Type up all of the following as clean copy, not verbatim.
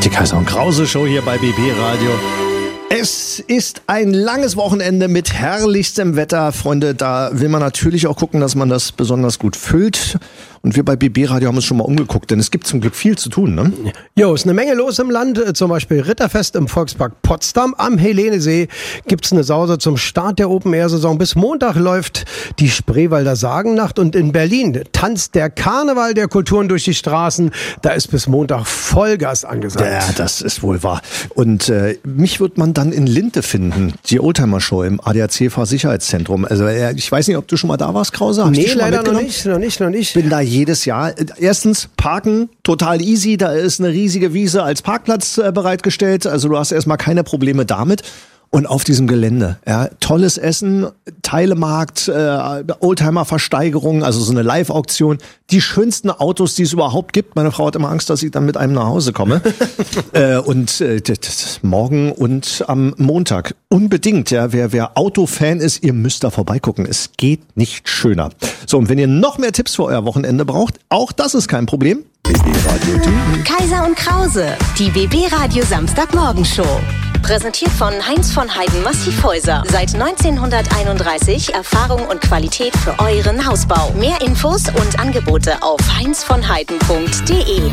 Die Kaiser und Krause Show hier bei BB Radio. Es ist ein langes Wochenende mit herrlichstem Wetter. Freunde, da will man natürlich auch gucken, dass man das besonders gut füllt. Und wir bei BB Radio haben uns schon mal umgeguckt, denn es gibt zum Glück viel zu tun, ne? Jo, ist eine Menge los im Land. Zum Beispiel Ritterfest im Volkspark Potsdam. Am Helenesee gibt's eine Sause zum Start der Open-Air-Saison. Bis Montag läuft die Spreewalder Sagennacht. Und in Berlin tanzt der Karneval der Kulturen durch die Straßen. Da ist bis Montag Vollgas angesagt. Ja, das ist wohl wahr. Und mich wird man dann in Linte finden. Die Oldtimer-Show im ADAC-Fahrsicherheitszentrum. Also ich weiß nicht, ob du schon mal da warst, Krause? Nee, leider noch nicht. Bin da jedes Jahr. Erstens, Parken, total easy. Da ist eine riesige Wiese als Parkplatz bereitgestellt. Also du hast erstmal keine Probleme damit. Und auf diesem Gelände, ja, tolles Essen, Teilemarkt, Oldtimer-Versteigerung, also so eine Live-Auktion, die schönsten Autos, die es überhaupt gibt. Meine Frau hat immer Angst, dass ich dann mit einem nach Hause komme. Und morgen und am Montag unbedingt, ja, wer Autofan ist, ihr müsst da vorbeigucken. Es geht nicht schöner. So, und wenn ihr noch mehr Tipps für euer Wochenende braucht, auch das ist kein Problem. Kaiser und Krause, die BB Radio Samstagmorgenshow. Präsentiert von Heinz von Heiden Massivhäuser. Seit 1931 Erfahrung und Qualität für euren Hausbau. Mehr Infos und Angebote auf heinzvonheiden.de.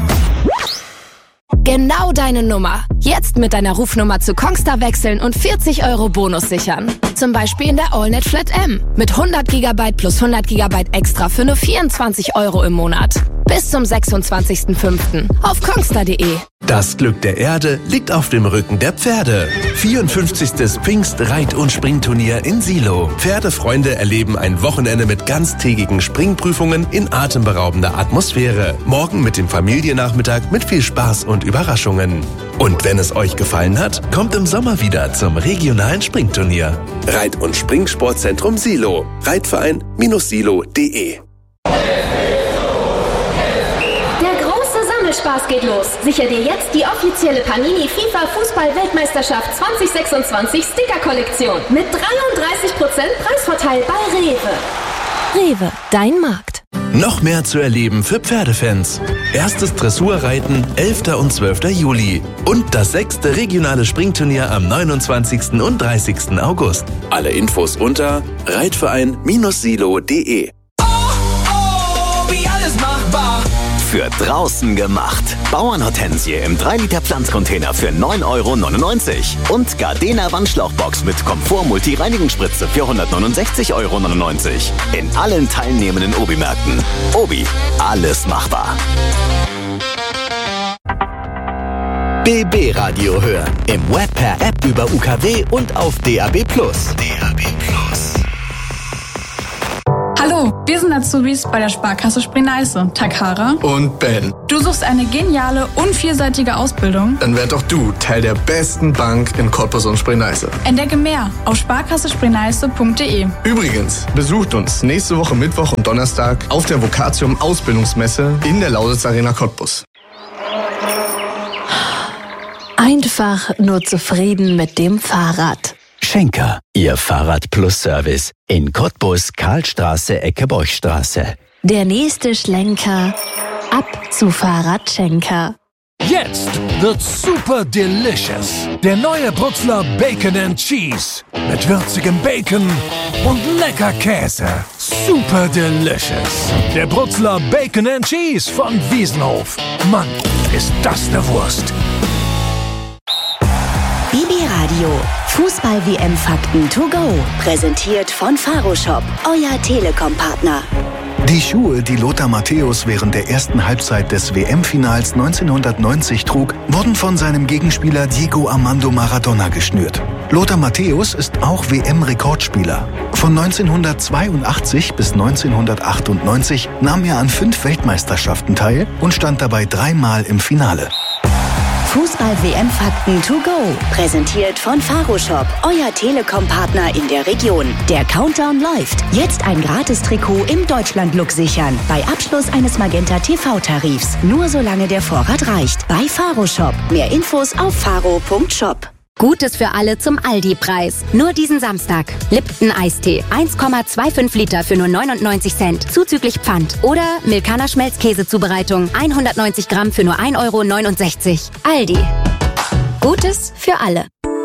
Genau deine Nummer. Jetzt mit deiner Rufnummer zu Kongstar wechseln und 40 € Bonus sichern. Zum Beispiel in der AllNet Flat M. Mit 100 GB plus 100 GB extra für nur 24 € im Monat. Bis zum 26.05. auf kongstar.de. Das Glück der Erde liegt auf dem Rücken der Pferde. 54. Pfingst-Reit- und Springturnier in Silo. Pferdefreunde erleben ein Wochenende mit ganztägigen Springprüfungen in atemberaubender Atmosphäre. Morgen mit dem Familiennachmittag mit viel Spaß und Überraschungen. Und wenn es euch gefallen hat, kommt im Sommer wieder zum regionalen Springturnier. Reit- und Springsportzentrum Silo. Reitverein-silo.de. Spaß geht los. Sicher dir jetzt die offizielle Panini FIFA Fußball-Weltmeisterschaft 2026 Sticker-Kollektion mit 33% Preisvorteil bei Rewe. Rewe, dein Markt. Noch mehr zu erleben für Pferdefans. Erstes Dressurreiten 11. und 12. Juli. Und das 6. regionale Springturnier am 29. und 30. August. Alle Infos unter reitverein-silo.de. Wie alles machbar. Für draußen gemacht. Bauernhortensie im 3-Liter Pflanzcontainer für 9,99 € und Gardena Wandschlauchbox mit Komfort-Multi-Reinigungsspritze für 169,99 € in allen teilnehmenden Obi-Märkten. Obi, alles machbar. BB Radio hören im Web per App über UKW und auf DAB+. Hallo, wir sind Azubis bei der Sparkasse Spree-Neiße, Takara und Ben. Du suchst eine geniale und vielseitige Ausbildung? Dann werd doch du Teil der besten Bank in Cottbus und Spree-Neiße. Entdecke mehr auf sparkassespree-neiße.de. Übrigens, besucht uns nächste Woche Mittwoch und Donnerstag auf der Vokatium Ausbildungsmesse in der Lausitz Arena Cottbus. Einfach nur zufrieden mit dem Fahrrad. Schenker, Ihr Fahrrad-Plus-Service in Cottbus, Karlstraße, Ecke Borchstraße. Der nächste Schlenker ab zu Fahrradschenker. Jetzt wird's super delicious. Der neue Brutzler Bacon and Cheese. Mit würzigem Bacon und lecker Käse. Super delicious. Der Brutzler Bacon and Cheese von Wiesenhof. Mann, ist das eine Wurst. BB Radio. Fußball-WM-Fakten to go. Präsentiert von Faro Shop, euer Telekom-Partner. Die Schuhe, die Lothar Matthäus während der ersten Halbzeit des WM-Finals 1990 trug, wurden von seinem Gegenspieler Diego Armando Maradona geschnürt. Lothar Matthäus ist auch WM-Rekordspieler. Von 1982 bis 1998 nahm er an 5 Weltmeisterschaften teil und stand dabei 3-mal im Finale. Fußball-WM-Fakten to go. Präsentiert von Faro Shop, euer Telekom-Partner in der Region. Der Countdown läuft. Jetzt ein Gratis-Trikot im Deutschland-Look sichern. Bei Abschluss eines Magenta-TV-Tarifs. Nur solange der Vorrat reicht. Bei Faro Shop. Mehr Infos auf faro.shop. Gutes für alle zum Aldi-Preis. Nur diesen Samstag. Lipton Eistee. 1,25 Liter für nur 99 Cent. Zuzüglich Pfand. Oder Milkaner Schmelzkäsezubereitung. 190 Gramm für nur 1,69 €. Aldi. Gutes für alle.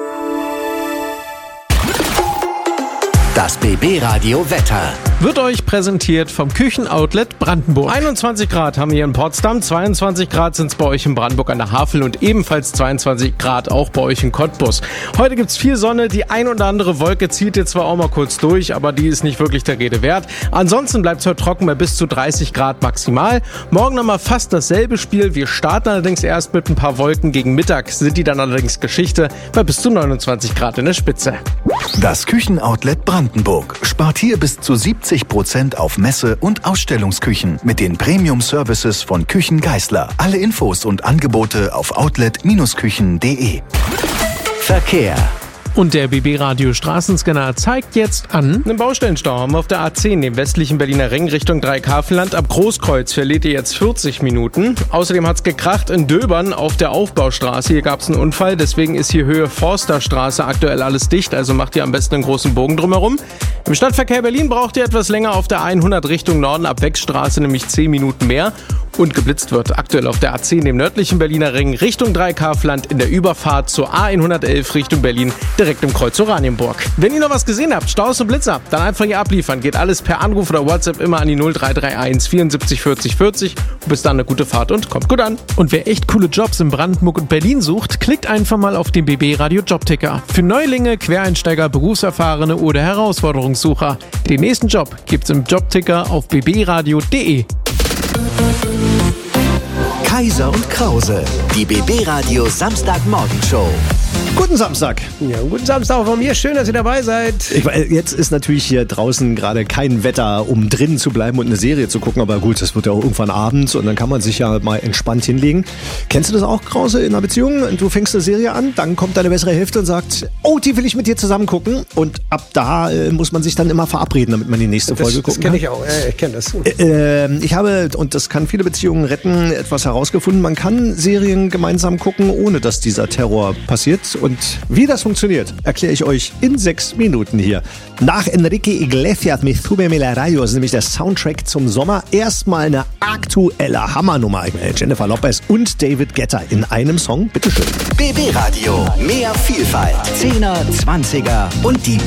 Das BB-Radio Wetter wird euch präsentiert vom Küchenoutlet Brandenburg. 21 Grad haben wir hier in Potsdam, 22 Grad sind es bei euch in Brandenburg an der Havel und ebenfalls 22 Grad auch bei euch in Cottbus. Heute gibt es viel Sonne, die ein oder andere Wolke zieht jetzt zwar auch mal kurz durch, aber die ist nicht wirklich der Rede wert. Ansonsten bleibt es heute trocken bei bis zu 30 Grad maximal. Morgen nochmal fast dasselbe Spiel. Wir starten allerdings erst mit ein paar Wolken. Gegen Mittag sind die dann allerdings Geschichte bei bis zu 29 Grad in der Spitze. Das Küchenoutlet Brandenburg spart hier bis zu 70% auf Messe- und Ausstellungsküchen mit den Premium-Services von Küchen Geissler. Alle Infos und Angebote auf outlet-küchen.de. Verkehr. Und der BB-Radio Straßenscanner zeigt jetzt an einen Baustellenstau haben wir auf der A10, dem westlichen Berliner Ring Richtung Dreieckhavelland. Ab Großkreuz verliert ihr jetzt 40 Minuten. Außerdem hat's gekracht in Döbern auf der Aufbaustraße. Hier gab's einen Unfall, deswegen ist hier Höhe Forsterstraße aktuell alles dicht. Also macht ihr am besten einen großen Bogen drumherum. Im Stadtverkehr Berlin braucht ihr etwas länger auf der 100 Richtung Norden ab Wechsstraße, nämlich 10 Minuten mehr. Und geblitzt wird aktuell auf der A10, dem nördlichen Berliner Ring Richtung Dreieckhavelland in der Überfahrt zur A111 Richtung Berlin, direkt im Kreuz Oranienburg. Wenn ihr noch was gesehen habt, Staus und Blitzer, dann einfach hier abliefern. Geht alles per Anruf oder WhatsApp immer an die 0331 74 40 40. Und bis dann eine gute Fahrt und kommt gut an. Und wer echt coole Jobs in Brandenburg und Berlin sucht, klickt einfach mal auf den BB-Radio Jobticker. Für Neulinge, Quereinsteiger, Berufserfahrene oder Herausforderungssucher. Den nächsten Job gibt's im Jobticker auf bbradio.de. Kaiser und Krause, die BB-Radio Samstagmorgenshow. Guten Samstag. Ja, guten Samstag auch von mir. Schön, dass ihr dabei seid. Jetzt ist natürlich hier draußen gerade kein Wetter, um drinnen zu bleiben und eine Serie zu gucken. Aber gut, das wird ja auch irgendwann abends und dann kann man sich ja mal entspannt hinlegen. Kennst du das auch, Krause, in einer Beziehung? Du fängst eine Serie an, dann kommt deine bessere Hälfte und sagt, oh, die will ich mit dir zusammen gucken. Und ab da muss man sich dann immer verabreden, damit man die nächste Folge gucken kann. Das kenne ich auch. Ich kenne das. Ich habe, und das kann viele Beziehungen retten, etwas herausgefunden. Man kann Serien gemeinsam gucken, ohne dass dieser Terror passiert. Und wie das funktioniert, erkläre ich euch in 6 Minuten hier. Nach Enrique Iglesias mit Sube Me la Radio ist nämlich der Soundtrack zum Sommer. Erstmal eine aktuelle Hammernummer. Jennifer Lopez und David Guetta in einem Song. Bitteschön. BB Radio, mehr Vielfalt. 10er, 20er und die